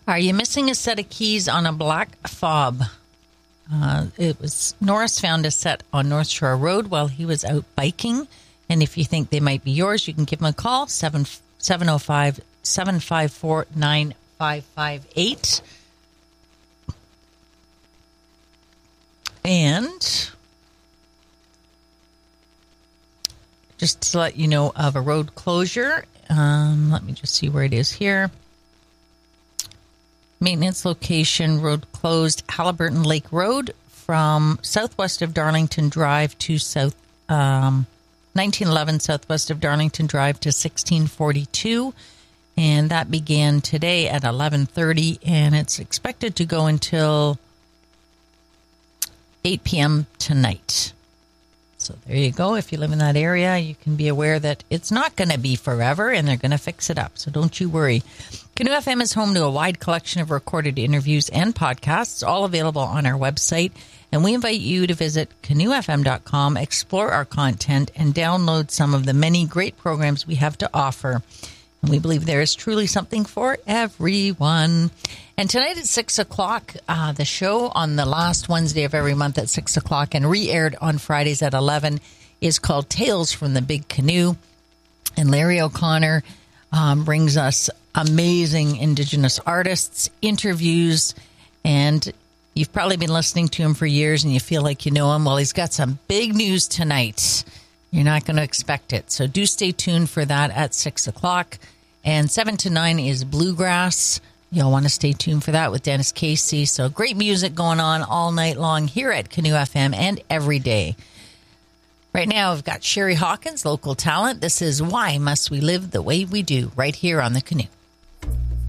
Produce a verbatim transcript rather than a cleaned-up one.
Are you missing a set of keys on a black fob? Uh, it was Norris found a set on North Shore Road while he was out biking. And if you think they might be yours, you can give him a call, seven oh five, seven five four, nine five five eight. And just to let you know of a road closure, um, let me just see where it is here. Maintenance location, road closed, Halliburton Lake Road from southwest of Darlington Drive to south, um, nineteen eleven southwest of Darlington Drive to sixteen forty-two. And that began today at eleven thirty, and it's expected to go until eight p.m. tonight. So there you go. If you live in that area, you can be aware that it's not going to be forever, and they're going to fix it up. So don't you worry. Canoe F M is home to a wide collection of recorded interviews and podcasts, all available on our website. And we invite you to visit canoe f m dot com, explore our content, and download some of the many great programs we have to offer. And we believe there is truly something for everyone. And tonight at six o'clock, uh, the show on the last Wednesday of every month at six o'clock and re-aired on Fridays at eleven is called Tales from the Big Canoe. And Larry O'Connor um, brings us amazing Indigenous artists, interviews, and you've probably been listening to him for years and you feel like you know him. Well, he's got some big news tonight. You're not going to expect it. So do stay tuned for that at six o'clock. And seven to nine is Bluegrass. You'll want to stay tuned for that with Dennis Casey. So great music going on all night long here at Canoe F M and every day. Right now, I've got Sherry Hawkins, local talent. This is Why Must We Live the Way We Do, right here on the Canoe.